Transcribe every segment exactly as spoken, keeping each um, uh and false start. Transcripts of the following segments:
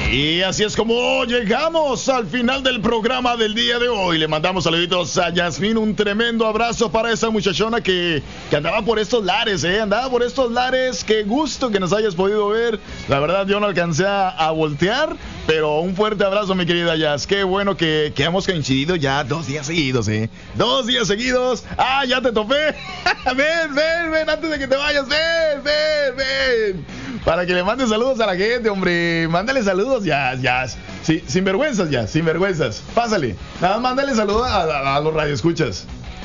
Y así es como llegamos al final del programa del día de hoy. Le mandamos saluditos a Yasmín, un tremendo abrazo para esa muchachona que, que andaba por estos lares, eh, andaba por estos lares. Qué gusto que nos hayas podido ver. La verdad yo no alcancé a, a voltear, pero un fuerte abrazo, mi querida Yas. Qué bueno que, que hemos coincidido ya dos días seguidos, eh. Dos días seguidos. Ah, ya te topé. Ven, ven, ven, antes de que te vayas, ven, ven, ven. Para que le mandes saludos a la gente, hombre. Mándale saludos, ya, ya. Sí, sin vergüenzas, ya, sin vergüenzas. Pásale. Nada más mándale saludos a, a, a los radioescuchas.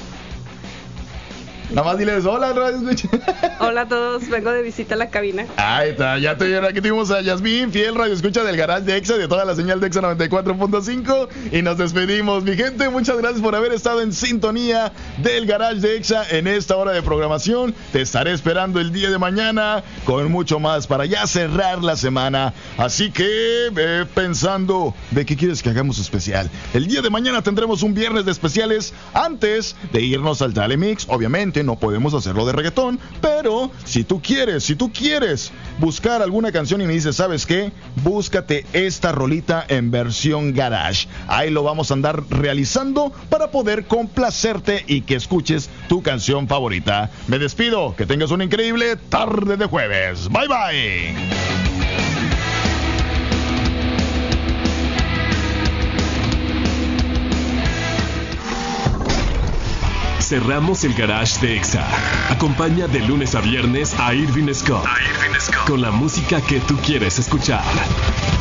Nada más diles hola, radioescuchas. Hola a todos, vengo de visita a la cabina. Ahí está, ya te aquí tuvimos a Yasmín, fiel radioescucha del garage de Exa, de toda la señal de Exa noventa y cuatro punto cinco. Y nos despedimos, mi gente. Muchas gracias por haber estado en sintonía del garage de Exa en esta hora de programación. Te estaré esperando el día de mañana con mucho más para ya cerrar la semana. Así que ve pensando de qué quieres que hagamos especial. El día de mañana tendremos un viernes de especiales antes de irnos al Talemix. Obviamente no podemos hacerlo de reggaetón, pero si tú quieres, si tú quieres buscar alguna canción y me dices, ¿sabes qué? Búscate esta rolita en versión garage. Ahí lo vamos a andar realizando para poder complacerte y que escuches tu canción favorita. Me despido, que tengas una increíble tarde de jueves. Bye bye. Cerramos el garage de Exa. Acompaña de lunes a viernes a Irvin Scott, a Irvin Scott con la música que tú quieres escuchar.